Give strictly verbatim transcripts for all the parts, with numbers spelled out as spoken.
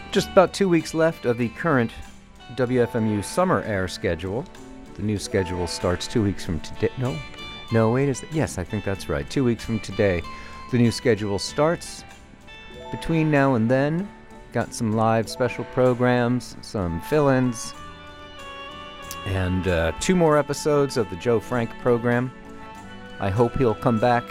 Just about two weeks left of the current W F M U summer air schedule. The new schedule starts two weeks from today. No, no, wait, is it? Yes, I think that's right. Two weeks from today, the new schedule starts. Between now and then, got some live special programs, some fill-ins, and uh, two more episodes of the Joe Frank program. I hope he'll come back.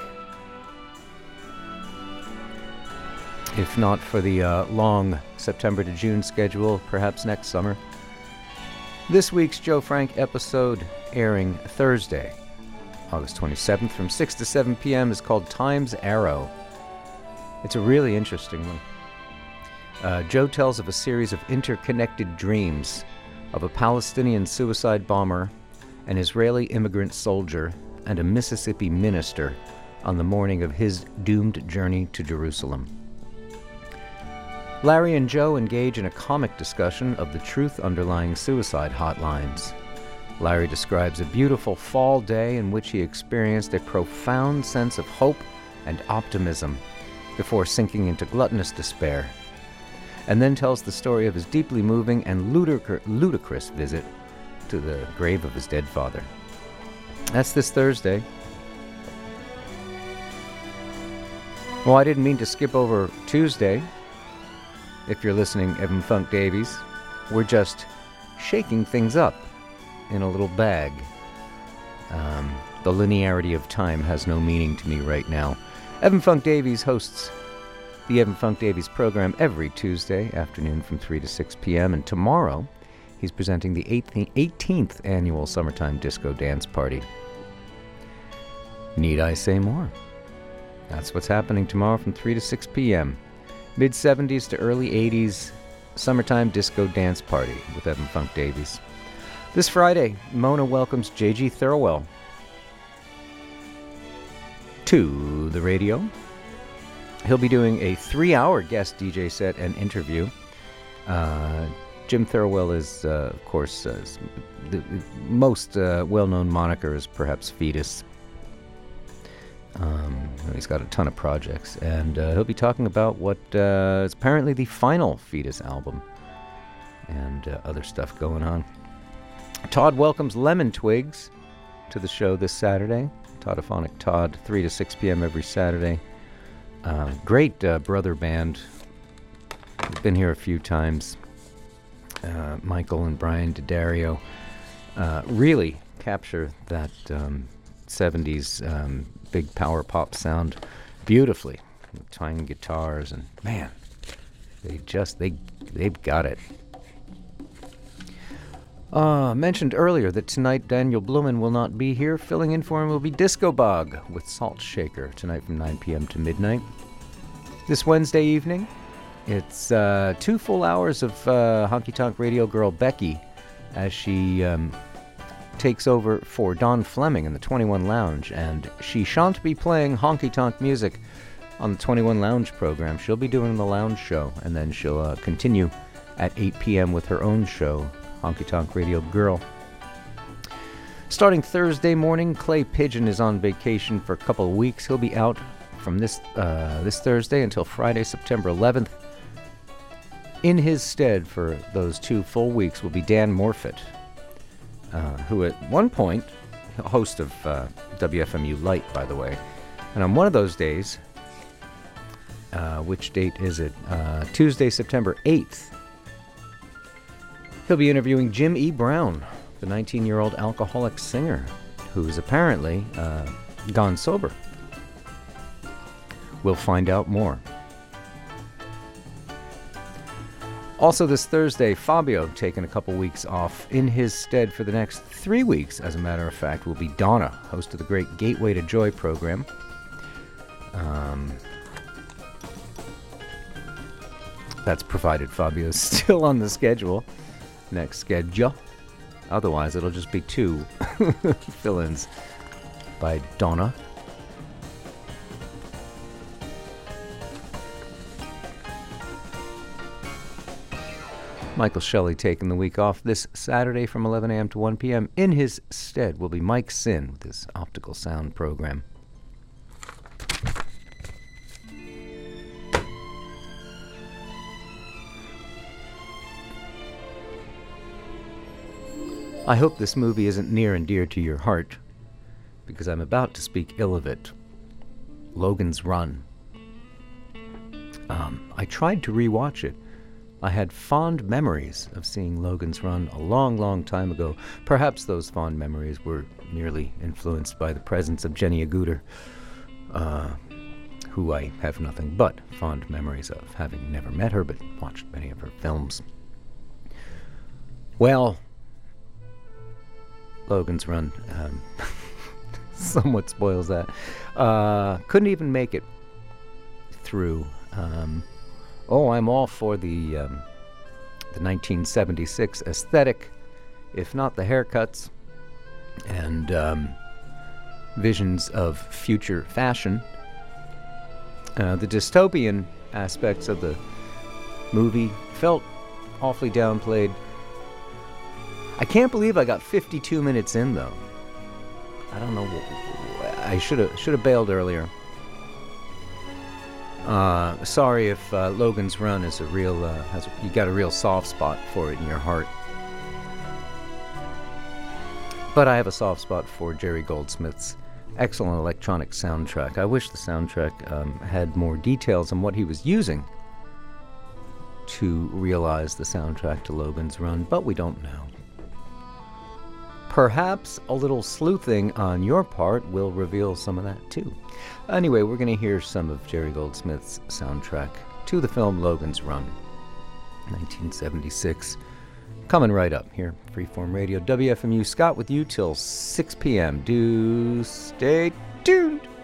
If not for the uh, long September to June schedule, perhaps next summer. This week's Joe Frank episode, airing Thursday, August twenty-seventh, from six to seven p.m., is called Time's Arrow. It's a really interesting one. Uh, Joe tells of a series of interconnected dreams of a Palestinian suicide bomber, an Israeli immigrant soldier, and a Mississippi minister on the morning of his doomed journey to Jerusalem. Larry and Joe engage in a comic discussion of the truth underlying suicide hotlines. Larry describes a beautiful fall day in which he experienced a profound sense of hope and optimism before sinking into gluttonous despair, and then tells the story of his deeply moving and ludic- ludicrous visit to the grave of his dead father. That's this Thursday. Well, I didn't mean to skip over Tuesday. If you're listening, Evan Funk Davies, we're just shaking things up in a little bag. Um, the linearity of time has no meaning to me right now. Evan Funk Davies hosts the Evan Funk Davies program every Tuesday afternoon from three to six p.m. And tomorrow, he's presenting the eighteenth annual Summertime Disco Dance Party. Need I say more? That's what's happening tomorrow from three to six p.m. mid-seventies to early eighties Summertime Disco Dance Party with Evan Funk Davies. This Friday, Mona welcomes J G Thirlwell to the radio. He'll be doing a three-hour guest D J set and interview. Uh, Jim Thirlwell is, uh, of course, uh, the most uh, well-known moniker is perhaps Fetus. Um, he's got a ton of projects, and uh, he'll be talking about what uh, is apparently the final Fetus album and uh, other stuff going on. Todd welcomes Lemon Twigs to the show this Saturday. Toddophonic Todd, three to six p.m. every Saturday. Uh, great uh, brother band. Been here a few times. Uh, Michael and Brian D'Addario uh, really capture that um, seventies um, big power pop sound beautifully, with twanging guitars, and man, they just they they've got it. Uh, mentioned earlier that tonight Daniel Blumen will not be here. Filling in for him will be Disco Bog with Salt Shaker tonight from nine p.m. to midnight. This Wednesday evening, it's uh, two full hours of uh, Honky Tonk Radio girl Becky as she um, takes over for Don Fleming in the twenty-one Lounge, and she shan't be playing honky tonk music on the twenty-one Lounge program. She'll be doing the lounge show, and then she'll uh, continue at eight p.m. with her own show, Honky Tonk Radio Girl. Starting Thursday morning, Clay Pigeon is on vacation for a couple of weeks. He'll be out from this uh, this Thursday until Friday, September eleventh. In his stead for those two full weeks will be Dan Morfitt, uh, who at one point, host of uh, W F M U Light, by the way, and on one of those days, uh, which date is it? Uh, Tuesday, September eighth, he'll be interviewing Jim E. Brown, the nineteen-year-old alcoholic singer who is apparently uh, gone sober. We'll find out more. Also this Thursday, Fabio, taking a couple weeks off. In his stead for the next three weeks, as a matter of fact, will be Donna, host of the great Gateway to Joy program. Um, that's provided Fabio's still on the schedule. Next schedule. Otherwise, it'll just be two fill-ins by Donna. Michael Shelley taking the week off this Saturday from eleven a.m. to one p.m. In his stead will be Mike Sin with his optical sound program. I hope this movie isn't near and dear to your heart, because I'm about to speak ill of it. Logan's Run. Um, I tried to rewatch it. I had fond memories of seeing Logan's Run a long, long time ago. Perhaps those fond memories were merely influenced by the presence of Jenny Agutter, uh, who I have nothing but fond memories of, having never met her but watched many of her films. Well, Logan's Run um, somewhat spoils that. Uh, couldn't even make it through. Um, oh, I'm all for the um, the nineteen seventy-six aesthetic, if not the haircuts and um, visions of future fashion. Uh, the dystopian aspects of the movie felt awfully downplayed. I can't believe I got fifty-two minutes in, though. I don't know. I should have should have bailed earlier. Uh, sorry if uh, Logan's Run is a real, uh, has a, you got a real soft spot for it in your heart. But I have a soft spot for Jerry Goldsmith's excellent electronic soundtrack. I wish the soundtrack um, had more details on what he was using to realize the soundtrack to Logan's Run, but we don't know. Perhaps a little sleuthing on your part will reveal some of that too. Anyway, we're going to hear some of Jerry Goldsmith's soundtrack to the film Logan's Run, nineteen seventy-six. Coming right up here, Freeform Radio, W F M U. Scott with you till six p.m. Do stay tuned.